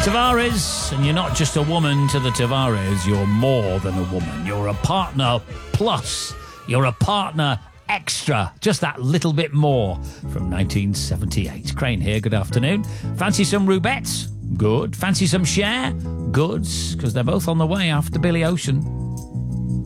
Tavares, and you're not just a woman to the Tavares, you're more than a woman. You're a partner plus. You're a partner extra. Just that little bit more from 1978. Crane here, good afternoon. Fancy some Rubettes? Good. Fancy some Cher? Good, because they're both on the way after Billy Ocean.